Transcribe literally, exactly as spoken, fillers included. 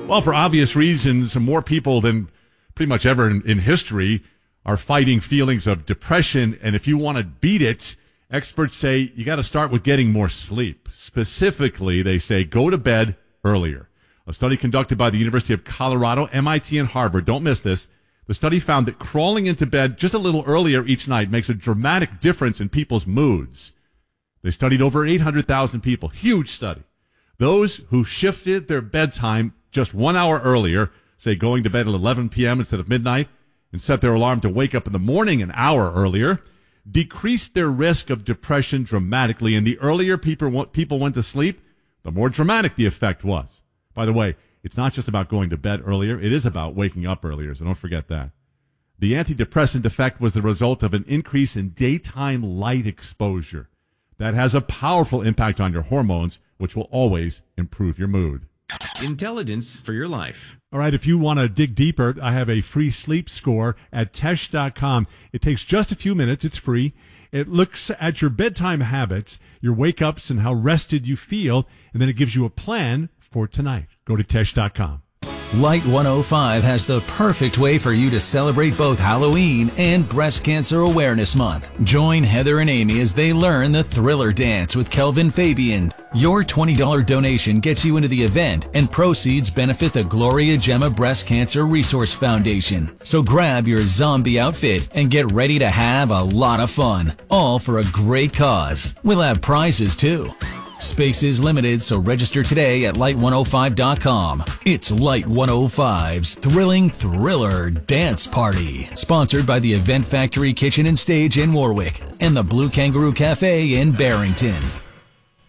Well, for obvious reasons, more people than pretty much ever in, in history are fighting feelings of depression. And if you want to beat it, experts say you got to start with getting more sleep. Specifically, they say go to bed earlier. A study conducted by the University of Colorado, M I T, and Harvard, don't miss this, the study found that crawling into bed just a little earlier each night makes a dramatic difference in people's moods. They studied over eight hundred thousand people. Huge study. Those who shifted their bedtime just one hour earlier, say going to bed at eleven p.m. instead of midnight, and set their alarm to wake up in the morning an hour earlier, decreased their risk of depression dramatically. And the earlier people people went to sleep, the more dramatic the effect was. By the way, it's not just about going to bed earlier. It is about waking up earlier, so don't forget that. The antidepressant effect was the result of an increase in daytime light exposure. That has a powerful impact on your hormones, which will always improve your mood. Intelligence for your life. All right, if you want to dig deeper, I have a free sleep score at Tesh dot com. It takes just a few minutes. It's free. It looks at your bedtime habits, your wake-ups, and how rested you feel, and then it gives you a plan for tonight. Go to Tesh dot com. Light one oh five has the perfect way for you to celebrate both Halloween and Breast Cancer Awareness Month. Join Heather and Amy as they learn the Thriller Dance with Kelvin Fabian. Your twenty dollars donation gets you into the event, and proceeds benefit the Gloria Gemma Breast Cancer Resource Foundation. So grab your zombie outfit and get ready to have a lot of fun, all for a great cause. We'll have prizes too. Space is limited, so register today at light one oh five dot com. It's Light one oh five's Thrilling Thriller Dance Party, sponsored by the Event Factory Kitchen and Stage in Warwick and the Blue Kangaroo Cafe in Barrington.